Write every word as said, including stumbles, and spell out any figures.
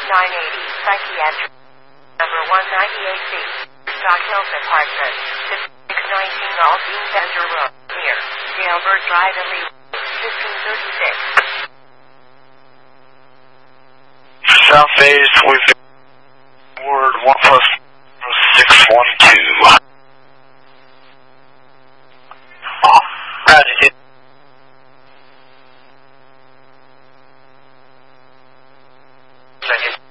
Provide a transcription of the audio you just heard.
nine eighty, Psychiatric. Number one ninety-eight C, Stock Hills Apartment, six nineteen Aldine Bender Road, near Dalebert Drive, Elite, fifteen thirty-six. South phase with word one plus six one two. Roger. Second.